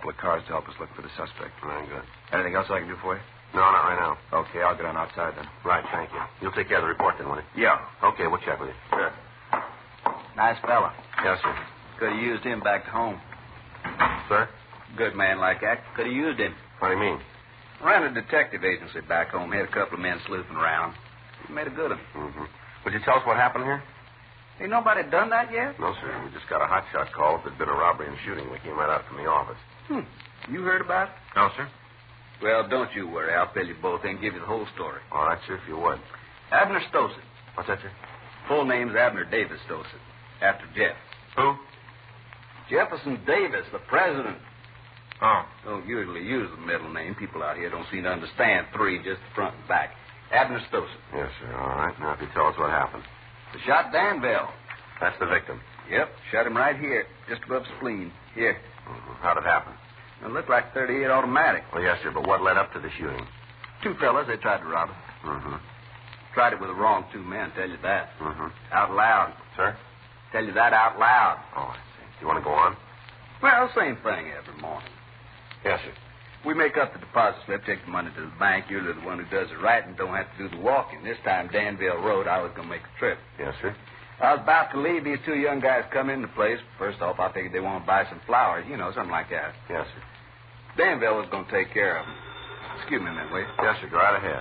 couple of cars to help us look for the suspect. Very good. Anything else I can do for you? No, not right now. Okay, I'll get on outside then. Right, thank you. You'll take care of the report then, won't you? Yeah. Okay, we'll check with you. Sure. Nice fella. Yes, sir. Could have used him back to home. Sir? Good man like that. Could have used him. What do you mean? Ran a detective agency back home. Had a couple of men sleuthing around. He made a good one. Mm-hmm. Would you tell us what happened here? Ain't nobody done that yet? No, sir. We just got a hotshot call. If there'd been a robbery and shooting, we came right out from the office. You heard about it? No, sir. Well, don't you worry. I'll fill you both in and give you the whole story. All right, sir, if you would. Abner Stossett. What's that, sir? Full name's Abner Davis Stossett. After Jeff. Who? Jefferson Davis, the president. Oh. Don't usually use the middle name. People out here don't seem to understand three, just the front and back. Abner Stossett. Yes, sir. All right. Now, if you tell us what happened. They shot Danville. That's the victim. Yep, shot him right here, just above the spleen. Here. Mm-hmm. How'd it happen? It looked like 38 automatic. Well, yes, sir, but what led up to the shooting? Two fellas, they tried to rob it. Mm-hmm. Tried it with the wrong two men, tell you that. Mm-hmm. Out loud. Sir? Tell you that out loud. Oh, I see. You want to go on? Well, same thing every morning. Yes, sir. We make up the deposit slip, take the money to the bank. You're the one who does the writing, don't have to do the walking. This time, Danville Road, I was going to make a trip. Yes, sir. I was about to leave. These two young guys come in the place. First off, I figured they want to buy some flowers, something like that. Yes, sir. Danville was going to take care of them. Excuse me a minute, will you? Yes, sir. Go right ahead.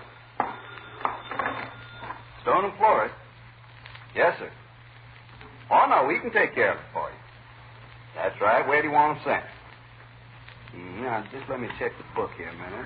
Stone and Florist? Yes, sir. Oh, no, we can take care of it for you. That's right. Where do you want them sent? Now, just let me check the book here a minute.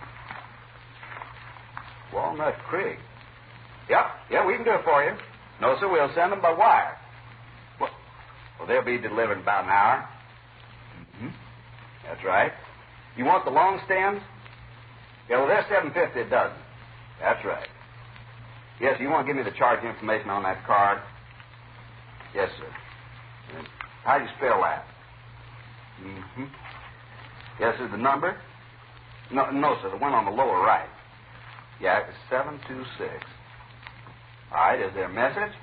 Walnut Creek. Yeah, we can do it for you. No, sir, we'll send them by wire. Well, they'll be delivered in about an hour. Mm-hmm. That's right. You want the long stems? Yeah, well, they're $7.50 a dozen. That's right. Yes, you want to give me the charge information on that card? Yes, sir. How do you spell that? Mm-hmm. Yes, sir, the number? No, sir, the one on the lower right. Yeah, it's 726. All right, is there a message?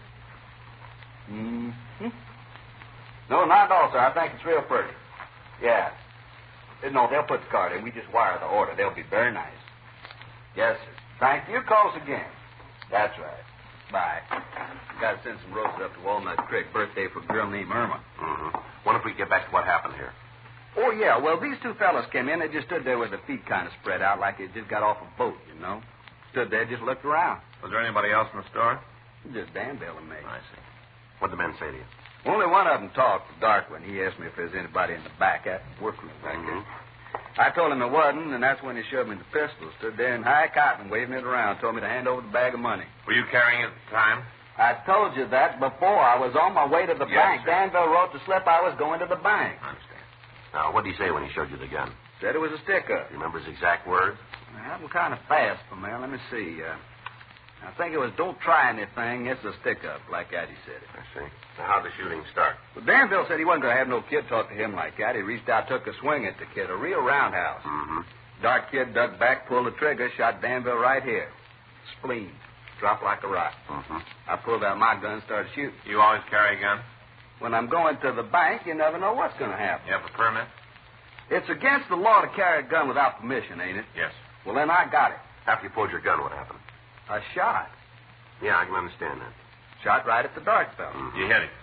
Mm-hmm. No, not at all, sir. I think it's real pretty. Yeah. No, they'll put the card in. We just wire the order. They'll be very nice. Yes, sir. Thank you. Call us again. That's right. Bye. Got to send some roses up to Walnut Creek. Birthday for a girl named Irma. Mm-hmm. Wonder if we get back to what happened here. Oh, yeah. Well, these two fellas came in. They just stood there with their feet kind of spread out like they just got off a boat, Stood there, just looked around. Was there anybody else in the store? Just Danville and me. I see. What did the men say to you? Only one of them talked, the dark one. He asked me if there's anybody in the back workroom back there. I told him there wasn't, and that's when he showed me the pistol. Stood there in high cotton, waving it around, told me to hand over the bag of money. Were you carrying it at the time? I told you that before. I was on my way to the bank. Sir. Danville wrote the slip I was going to the bank. I understand. Now, what did he say when he showed you the gun? Said it was a stick-up. Do you remember his exact words? I'm kind of fast for me. Let me see. I think it was, don't try anything. It's a stick-up, like that he said it. I see. Now, how'd the shooting start? Well, Danville said he wasn't going to have no kid talk to him like that. He reached out, took a swing at the kid, a real roundhouse. Mm-hmm. Dark kid dug back, pulled the trigger, shot Danville right here. Spleen. Dropped like a rock. Mm-hmm. I pulled out my gun and started shooting. You always carry a gun? When I'm going to the bank, you never know what's going to happen. You have a permit? It's against the law to carry a gun without permission, ain't it? Yes. Well, then I got it. After you pulled your gun, what happened? A shot. Yeah, I can understand that. Shot right at the dark fellow. Mm-hmm. You hit him?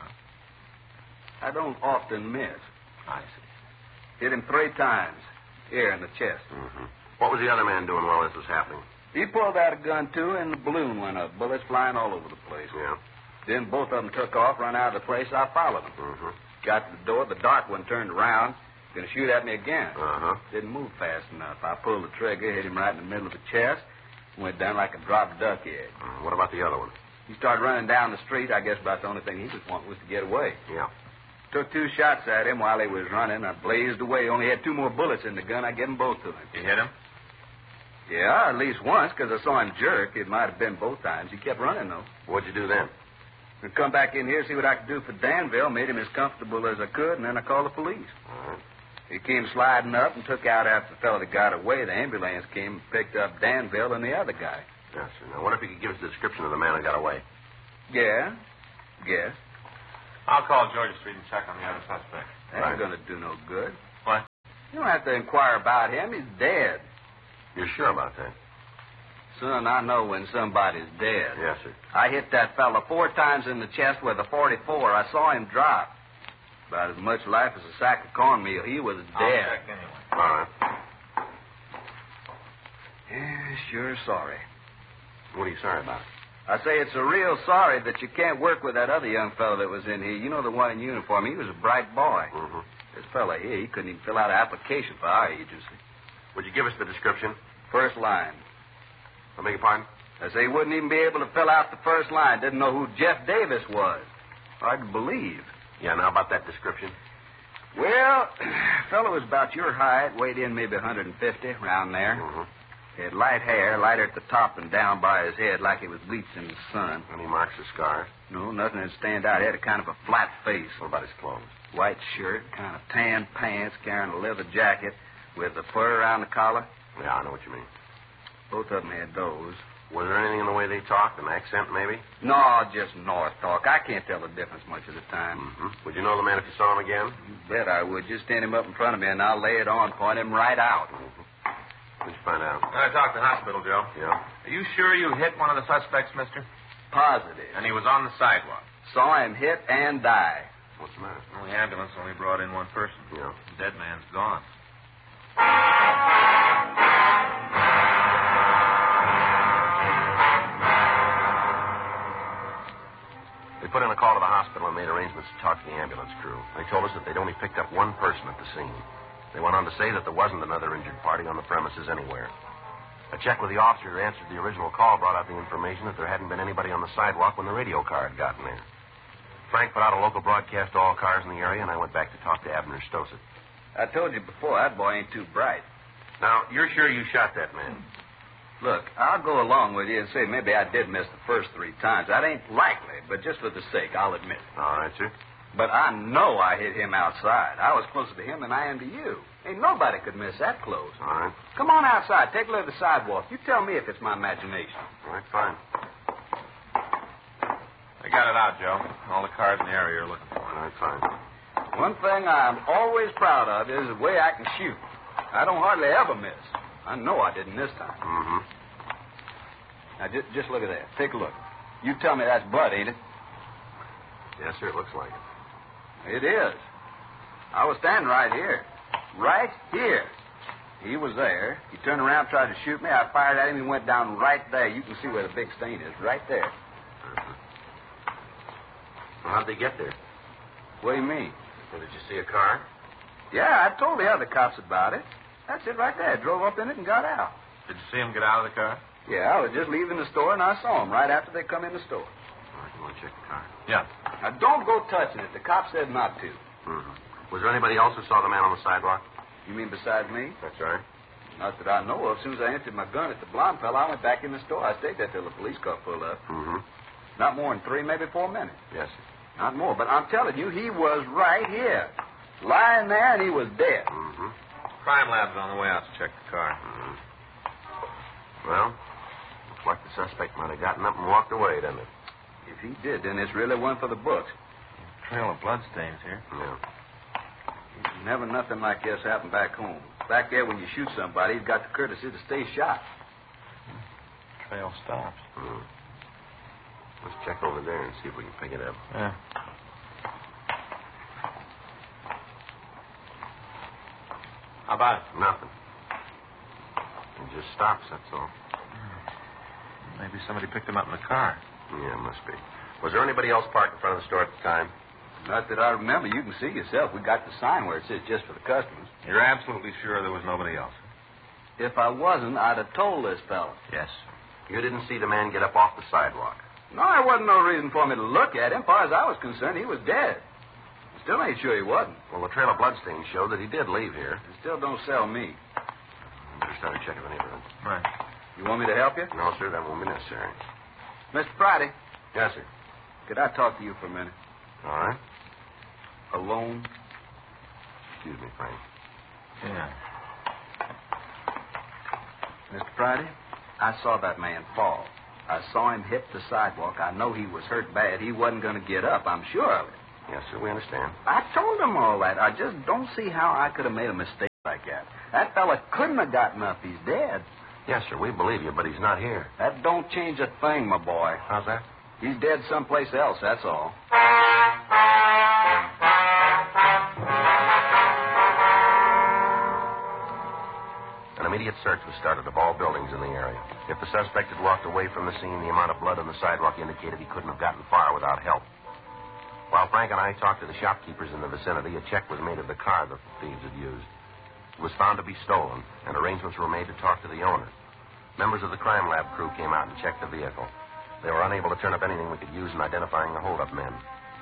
I don't often miss. I see. Hit him 3 times. Here in the chest. Mm-hmm. What was the other man doing while this was happening? He pulled out a gun, too, and the balloon went up. Bullets flying all over the place. Yeah. Then both of them took off, run out of the place. I followed them. Mm-hmm. Got to the door. The dark one turned around. Going to shoot at me again. Uh-huh. Didn't move fast enough. I pulled the trigger, hit him right in the middle of the chest, went down like a dropped duck egg. What about the other one? He started running down the street. I guess about the only thing he was wanting was to get away. Yeah. Took 2 shots at him while he was running. I blazed away. Only had 2 more bullets in the gun. I gave them both to him. You hit him? Yeah, at least once, because I saw him jerk. It might have been both times. He kept running, though. What'd you do then? I come back in here, see what I could do for Danville, made him as comfortable as I could, and then I called the police. All right. He came sliding up and took out after the fellow that got away. The ambulance came and picked up Danville and the other guy. Yes, sir. Now, what if you could give us a description of the man who got away? Yeah? Guess. I'll call Georgia Street and check on the other suspect. That ain't going to do no good. What? have to inquire about him. He's dead. You're sure about that? Son, I know when somebody's dead. Yes, sir. I hit that fella 4 times in the chest with a .44. I saw him drop. About as much life as a sack of cornmeal. He was dead. I'll check anyway. All right. Yeah, sure sorry. What are you sorry about? I say it's a real sorry that you can't work with that other young fellow that was in here. You know, the one in uniform. He was a bright boy. Mm-hmm. This fella here, he couldn't even fill out an application for our agency. Would you give us the description? First line. I beg your pardon? I say he wouldn't even be able to fill out the first line. Didn't know who Jeff Davis was. Hard to believe. Yeah, now about that description. Well, fellow was about your height, weighed in maybe 150, around there. Mm-hmm. He had light hair, lighter at the top and down by his head like he was bleached in the sun. Any marks or scars? No, nothing that stand out. He had a kind of a flat face. What about his clothes? White shirt, kind of tan pants, carrying a leather jacket with the fur around the collar. Yeah, I know what you mean. Both of them had those. Was there anything in the way they talked? An accent, maybe? No, just North talk. I can't tell the difference much of the time. Mm-hmm. Would you know the man if you saw him again? You bet I would. Just stand him up in front of me and I'll lay it on, point him right out. Mm-hmm. What'd you find out? I talked to the hospital, Joe. Yeah. Are you sure you hit one of the suspects, mister? Positive. And he was on the sidewalk. Saw him hit and die. What's the matter? Well, the ambulance only brought in one person. Yeah. The dead man's gone. They put in a call to the hospital and made arrangements to talk to the ambulance crew. They told us that they'd only picked up one person at the scene. They went on to say that there wasn't another injured party on the premises anywhere. A check with the officer who answered the original call brought out the information that there hadn't been anybody on the sidewalk when the radio car had gotten there. Frank put out a local broadcast to all cars in the area, and I went back to talk to Abner Stossett. I told you before, that boy ain't too bright. Now, you're sure you shot that man? Look, I'll go along with you and say maybe I did miss the first 3 times. That ain't likely, but just for the sake, I'll admit it. All right, sir. But I know I hit him outside. I was closer to him than I am to you. Ain't nobody could miss that close. All right. Come on outside. Take a look at the sidewalk. You tell me if it's my imagination. All right, fine. They got it out, Joe. All the cars in the area are looking for All it. right, fine. One thing I'm always proud of is the way I can shoot. I don't hardly ever miss. I know I didn't this time. Mm-hmm. Now, just look at that. Take a look. You tell me that's blood, ain't it? Yes, sir, it looks like it. It is. I was standing right here. Right here. He was there. He turned around, tried to shoot me. I fired at him. He went down right there. You can see where the big stain is. Right there. Mm-hmm. Well, how'd they get there? What do you mean? Well, did you see a car? Yeah, I told the other cops about it. That's it right there. Drove up in it and got out. Did you see him get out of the car? Yeah, I was just leaving the store, and I saw him right after they come in the store. All right, you want to check the car? Yeah. Now, don't go touching it. The cop said not to. Mm-hmm. Was there anybody else who saw the man on the sidewalk? You mean besides me? That's right. Not that I know of. As soon as I emptied my gun at the blonde fella, I went back in the store. I stayed there till the police car pulled up. Mm-hmm. Not more than 3, maybe 4 minutes. Yes, sir. Not more. But I'm telling you, he was right here. Lying there, and he was dead. Mm-hmm. Crime lab's on the way out to check the car. Mm-hmm. Well, looks like the suspect might have gotten up and walked away, doesn't it? If he did, then it's really one for the books. Trail of bloodstains here. Yeah. Never nothing like this happened back home. Back there, when you shoot somebody, he's got the courtesy to stay shot. Trail stops. Mm. Let's check over there and see if we can pick it up. Yeah. How about it? Nothing. It just stops, that's all. Maybe somebody picked him up in the car. Yeah, must be. Was there anybody else parked in front of the store at the time? Not that I remember. You can see yourself. We got the sign where it says just for the customers. You're absolutely sure there was nobody else? If I wasn't, I'd have told this fellow. Yes. You didn't see the man get up off the sidewalk? No, there wasn't no reason for me to look at him. As far as I was concerned, he was dead. Still ain't sure he wasn't. Well, the trail of bloodstains showed that he did leave here. It still don't sell me. Better start a check of the neighborhood. Right. You want me to help you? No, sir, that won't be necessary. Mr. Friday, Yes, sir. could I talk to you for a minute? All right. Alone? Excuse me, Frank. Yeah. Mr. Friday, I saw that man fall. I saw him hit the sidewalk. I know he was hurt bad. He wasn't going to get up. I'm sure of it. Yes, sir, we understand. I told him all that. I just don't see how I could have made a mistake like that. That fella couldn't have gotten up. He's dead. Yes, sir, we believe you, but he's not here. That don't change a thing, my boy. How's that? He's dead someplace else, that's all. An immediate search was started of all buildings in the area. If the suspect had walked away from the scene, the amount of blood on the sidewalk indicated he couldn't have gotten far without help. While Frank and I talked to the shopkeepers in the vicinity, a check was made of the car the thieves had used. It was found to be stolen, and arrangements were made to talk to the owner. Members of the crime lab crew came out and checked the vehicle. They were unable to turn up anything we could use in identifying the holdup men.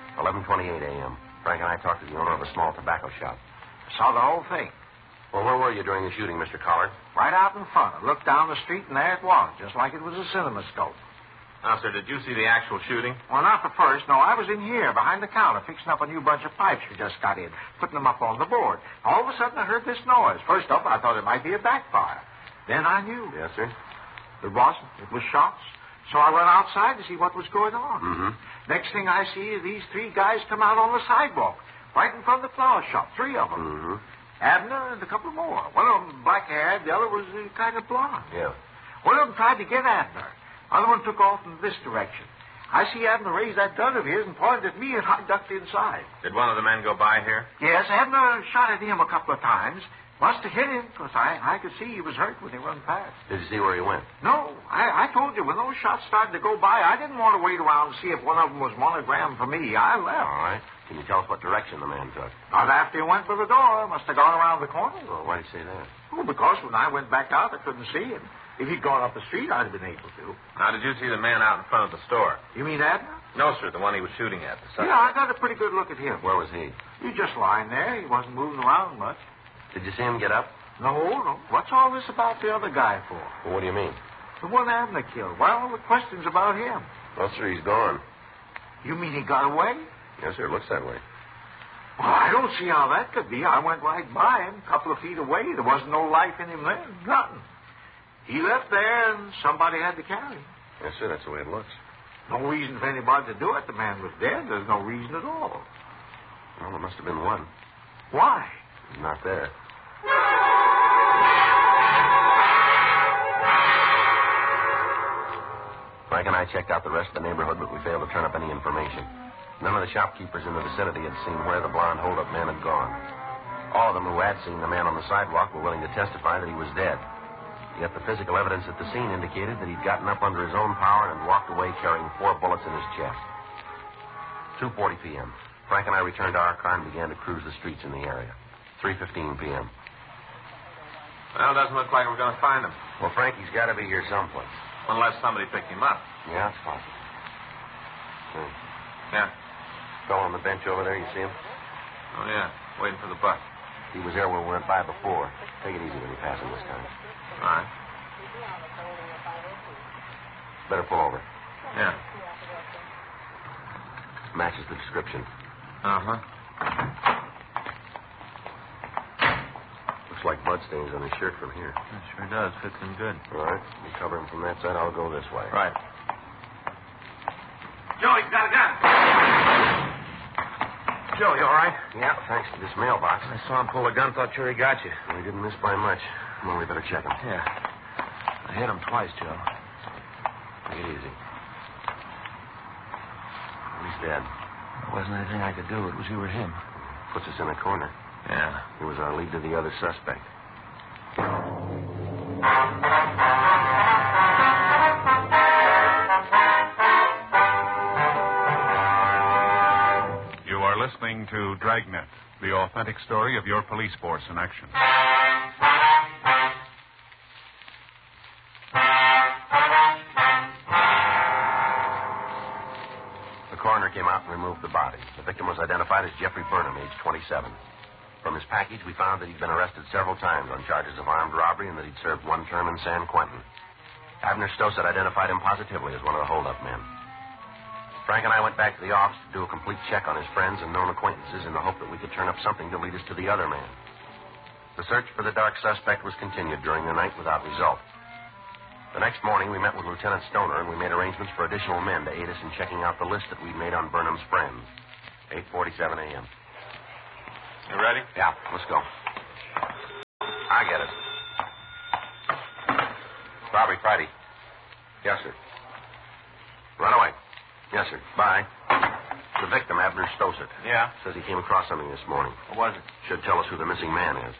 11:28 a.m. Frank and I talked to the owner of a small tobacco shop. Saw the whole thing. Well, where were you during the shooting, Mr. Collard? Right out in front. I looked down the street, and there it was, just like it was a cinemascope. Now, sir, did you see the actual shooting? Well, not the first. No, I was in here, behind the counter, fixing up a new bunch of pipes we just got in, putting them up on the board. All of a sudden, I heard this noise. First up, I thought it might be a backfire. Then I knew. Yes, sir. It wasn't. It was shots. So I went outside to see what was going on. Mm-hmm. Next thing I see is these three guys come out on the sidewalk, right in front of the flower shop, three of them. Mm-hmm. Abner and a couple more. One of them black-haired, the other was kind of blonde. Yeah. One of them tried to get Abner. The other one took off in this direction. I see Abner raise that gun of his and pointed at me, and I ducked inside. Did one of the men go by here? Yes, Abner shot at him a couple of times. Must have hit him, because I could see he was hurt when he run past. Did you see where he went? No, I told you, when those shots started to go by, I didn't want to wait around to see if one of them was monogrammed for me. I left. All right. Can you tell us what direction the man took? Not after he went for the door. Must have gone around the corner. Well, why did you say that? Oh, because when I went back out, I couldn't see him. If he'd gone up the street, I'd have been able to. Now, did you see the man out in front of the store? You mean Abner? No, sir, the one he was shooting at. The suspect. Yeah, I got a pretty good look at him. Where was he? He just lying there. He wasn't moving around much. Did you see him get up? No. What's all this about the other guy for? Well, what do you mean? The one Abner killed. Why all the questions about him? Well, sir, he's gone. You mean he got away? Yes, sir, it looks that way. Well, I don't see how that could be. I went right by him, a couple of feet away. There wasn't no life in him then. Nothing. He left there, and somebody had to carry him. Yes, sir, that's the way it looks. No reason for anybody to do it. The man was dead. There's no reason at all. Well, there must have been one. Why? He's not there. Frank and I checked out the rest of the neighborhood, but we failed to turn up any information. None of the shopkeepers in the vicinity had seen where the blonde holdup man had gone. All of them who had seen the man on the sidewalk were willing to testify that he was dead. Yet the physical evidence at the scene indicated that he'd gotten up under his own power and walked away carrying 4 bullets in his chest. 2:40 p.m. Frank and I returned to our car and began to cruise the streets in the area. 3:15 p.m. Well, it doesn't look like we're going to find him. Well, Frank, he's got to be here someplace. Unless somebody picked him up. Yeah, it's possible. Yeah. Fellow on the bench over there, you see him? Oh, yeah. Waiting for the bus. He was there when we went by before. Take it easy when you pass him this time. All right. Better pull over. Yeah. Matches the description. Uh-huh. Looks like bloodstains on his shirt from here. It sure does. Fits him good. All right. You cover him from that side. I'll go this way. Right. Joe, he's got a gun. Joe, you all right? Yeah, thanks to this mailbox. I saw him pull a gun. Thought sure he got you. Well, he didn't miss by much. Come on, we better check him. Yeah. I hit him twice, Joe. Take it easy. He's dead. There wasn't anything I could do. It was you or him. Puts us in a corner. Yeah. He was our lead to the other suspect. You are listening to Dragnet, the authentic story of your police force in action. The coroner came out and removed the body. The victim was identified as Jeffrey Burnham, age 27. From his package, we found that he'd been arrested several times on charges of armed robbery and that he'd served 1 term in San Quentin. Abner Stoss had identified him positively as one of the holdup men. Frank and I went back to the office to do a complete check on his friends and known acquaintances in the hope that we could turn up something to lead us to the other man. The search for the dark suspect was continued during the night without result. The next morning, we met with Lieutenant Stoner, and we made arrangements for additional men to aid us in checking out the list that we'd made on Burnham's friends. 8:47 a.m. You ready? Yeah, let's go. I get it. Robbery Friday. Yes, sir. Right away. Yes, sir. Bye. The victim, Abner Stossett. Yeah? Says he came across something this morning. What was it? Should tell us who the missing man is.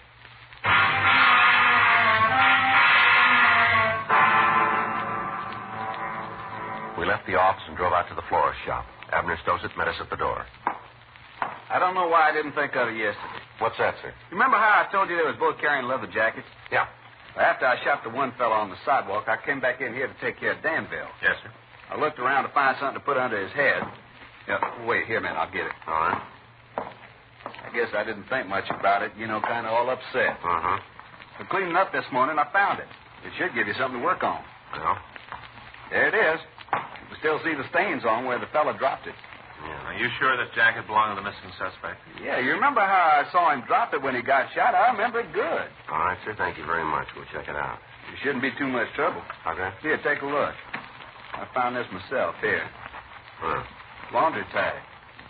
We left the office and drove out to the florist shop. Abner Stossett met us at the door. I don't know why I didn't think of it yesterday. What's that, sir? You remember how I told you they was both carrying leather jackets? Yeah. After I shot the one fellow on the sidewalk, I came back in here to take care of Danville. Yes, sir. I looked around to find something to put under his head. Yeah, wait, here a minute, I'll get it. All right. I guess I didn't think much about it, kind of all upset. Uh-huh. But cleaning up this morning, I found it. It should give you something to work on. Well? There it is. You can still see the stains on where the fella dropped it. Yeah. Are you sure that jacket belonged to the missing suspect? Yeah, you remember how I saw him drop it when he got shot? I remember it good. All right, sir. Thank you very much. We'll check it out. It shouldn't be too much trouble. Okay. Here, take a look. I found this myself. Here. Huh. Laundry tag.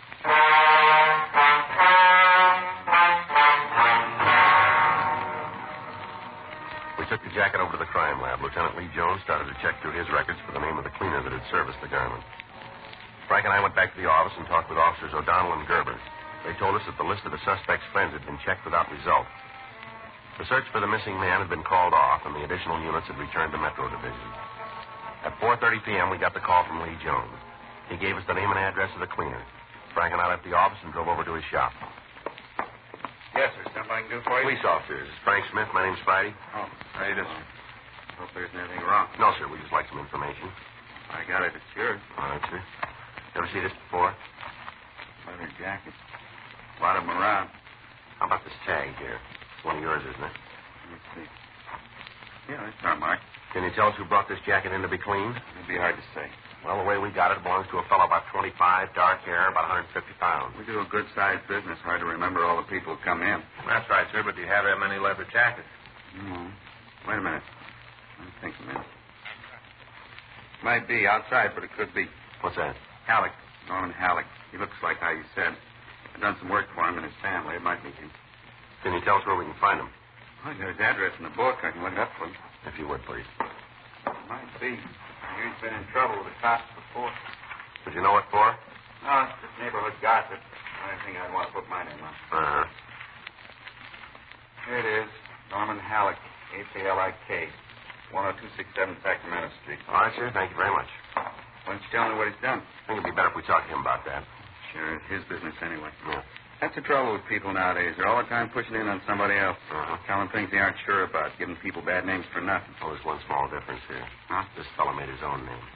We took the jacket over to the crime lab. Lieutenant Lee Jones started to check through his records for the name of the cleaner that had serviced the garment. Frank and I went back to the office and talked with officers O'Donnell and Gerber. They told us that the list of the suspect's friends had been checked without result. The search for the missing man had been called off, and the additional units had returned to Metro Division. At 4:30 p.m., we got the call from Lee Jones. He gave us the name and address of the cleaner. Frank and I left the office and drove over to his shop. Yes, sir. Something I can do for you? Police officers. Frank Smith. My name's Friday. Oh, how you doing? Hope there isn't anything wrong. No, sir. We just like some information. I got it. It's yours. All right, sir. Ever see this before? Leather jacket. A lot of them around. How about this tag here? It's one of yours, isn't it? Let's see. Yeah, it's not marked. Can you tell us who brought this jacket in to be cleaned? It'd be hard to say. Well, the way we got it, it belongs to a fellow about 25, dark hair, about 150 pounds. We do a good-sized business. Hard to remember all the people who come in. That's right, sir, but do you have that many leather jackets? No. Wait a minute. Let me think a minute. Might be outside, but it could be. What's that? Halleck. Norman Halleck. He looks like how you said. I've done some work for him and his family. It might be him. Can you tell us where we can find him? Well, I got his address in the book. I can look it up for you. If you would, please. Might be. I hear he's been in trouble with the cops before. Would you know what for? No, it's just neighborhood gossip. I don't think I'd want to put my name on. Uh-huh. Here it is. Norman Halleck. H-A-L-I-K. 10267 Sacramento Street. All right, sir. Thank you very much. Why don't you tell me what he's done? I think it'd be better if we talk to him about that. Sure, it's his business anyway. Yeah. That's the trouble with people nowadays. They're all the time pushing in on somebody else. Uh-huh. Telling things they aren't sure about, giving people bad names for nothing. Oh, there's one small difference here. Huh? This fellow made his own name.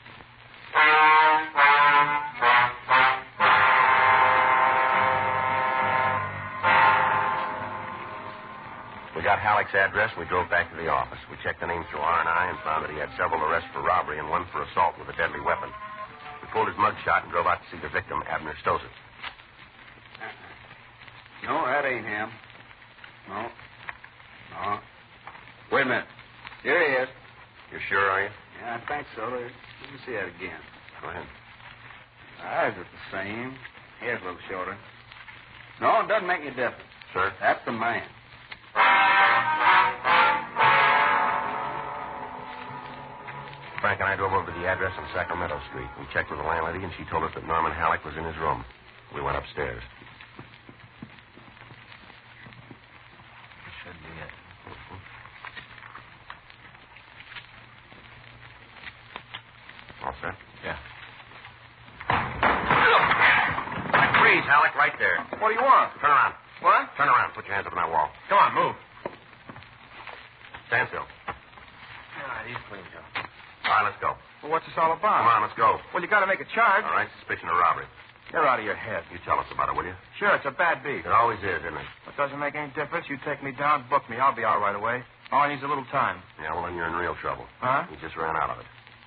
We got Halleck's address and we drove back to the office. We checked the name through R&I and found that he had several arrests for robbery and one for assault with a deadly weapon. We pulled his mugshot and drove out to see the victim, Abner Stossett. No, that ain't him. No. No. Wait a minute. Here he is. You sure, are you? Yeah, I think so. Let me see that again. Go ahead. Eyes are the same. Hair's a little shorter. No, it doesn't make any difference. Sir? That's the man. Frank and I drove over to the address on Sacramento Street. We checked with the landlady, and she told us that Norman Halleck was in his room. We went upstairs. This should be it. All set? Yeah. Freeze, Halleck, right there. What do you want? Turn around. What? Turn around. Put your hands up on that wall. Come on, move. Stand still. All right, he's clean, Joe. All right, let's go. Well, what's this all Come about? on, let's go. Well, you got to make a charge. All right, suspicion of robbery. You're out of your head. You tell us about it, will you? Sure, it's a bad beat. It always is, isn't it? It doesn't make any difference. You take me down, book me. I'll be out right away. All I need's a little time. Yeah, well, then you're in real trouble. Huh? You just ran out of it.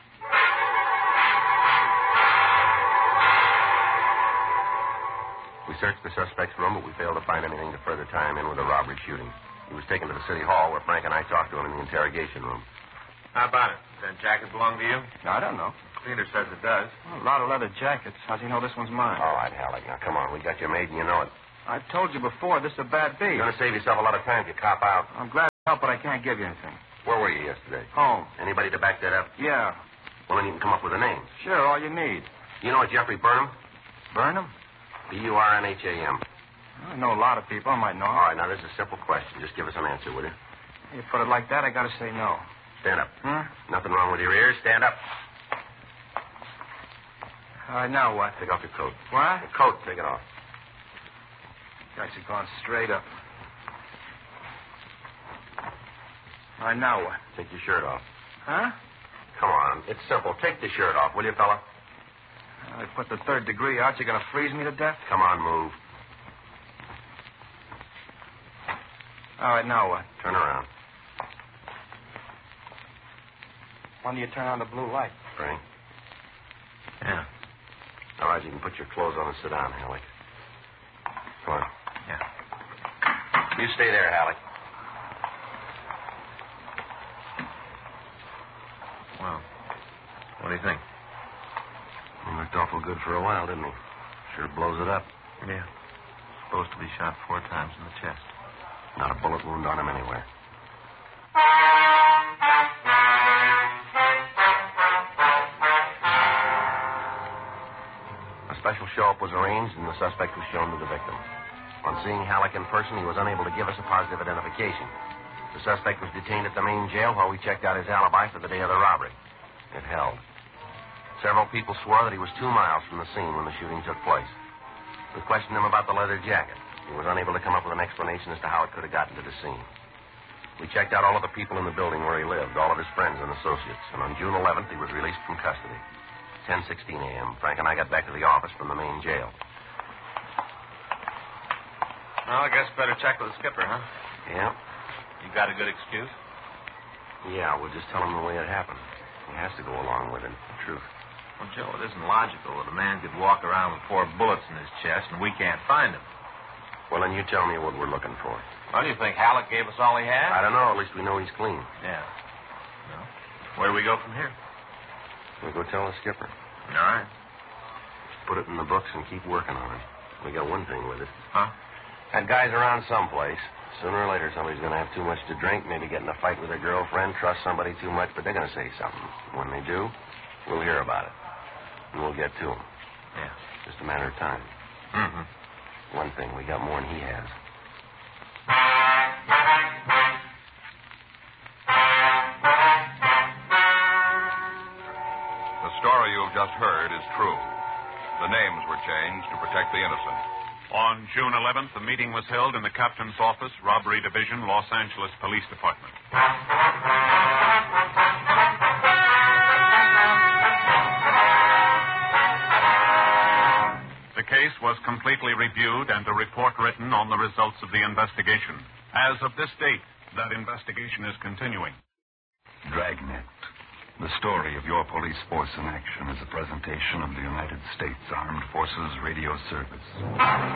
We searched the suspect's room, but we failed to find anything to further tie him in with a robbery shooting. He was taken to the city hall where Frank and I talked to him in the interrogation room. How about it? Does that jacket belong to you? I don't know. The cleaner says it does. Well, a lot of leather jackets. How's he know this one's mine? All right, Halleck, now come on. We got you made and you know it. I told you before, this is a bad beat. You're going to save yourself a lot of time if you cop out. I'm glad. help, but I can't give you anything. Where were you yesterday? Home. Anybody to back that up? Yeah. Well, then you can come up with a name. Sure, all you need. You know a Jeffrey Burnham? Burnham? Burnham. I know a lot of people. I might know. All right, now, this is a simple question. Just give us an answer, will you? You put it like that, I gotta say no. Stand up. Hmm? Nothing wrong with your ears. Stand up. All right, now what? Take off your coat. What? Your coat, take it off. Guys are going straight up. All right, now what? Take your shirt off. Huh? Come on. It's simple. Take the shirt off, will you, fella? I put the 3rd degree out. You gonna freeze me to death? Come on, move. All right, now what? Turn around. When do you turn on the blue light? Frank. Yeah. All right, you can put your clothes on and sit down, Halleck. Come on. Yeah. You stay there, Halleck. Well, what do you think? He looked awful good for a while, didn't he? Sure blows it up. Yeah. Supposed to be shot 4 times in the chest. Not a bullet wound on him anywhere. A special show-up was arranged, and the suspect was shown to the victim. On seeing Halleck in person, he was unable to give us a positive identification. The suspect was detained at the main jail while we checked out his alibi for the day of the robbery. It held. Several people swore that he was 2 miles from the scene when the shooting took place. We questioned him about the leather jacket. He was unable to come up with an explanation as to how it could have gotten to the scene. We checked out all of the people in the building where he lived, all of his friends and associates, and on June 11th, he was released from custody. 10:16 a.m. Frank and I got back to the office from the main jail. Well, I guess better check with the skipper, huh? Yeah? You got a good excuse? Yeah, we'll just tell him the way it happened. He has to go along with it, the truth. Well, Joe, it isn't logical that a man could walk around with 4 bullets in his chest and we can't find him. Well, then you tell me what we're looking for. Well, do you think Halleck gave us all he had? I don't know. At least we know he's clean. Yeah. Well, where do we go from here? We'll go tell the skipper. All right. Put it in the books and keep working on it. We got one thing with it. Huh? That guy's around someplace. Sooner or later, somebody's going to have too much to drink, maybe get in a fight with their girlfriend, trust somebody too much, but they're going to say something. When they do, we'll hear about it. And we'll get to them. Yeah. Just a matter of time. Mm-hmm. One thing, we got more than he has. The story you've just heard is true. The names were changed to protect the innocent. On June 11th, a meeting was held in the captain's office, Robbery Division, Los Angeles Police Department. The case was completely reviewed and a report written on the results of the investigation. As of this date, that investigation is continuing. Dragnet. The story of your police force in action is a presentation of the United States Armed Forces Radio Service.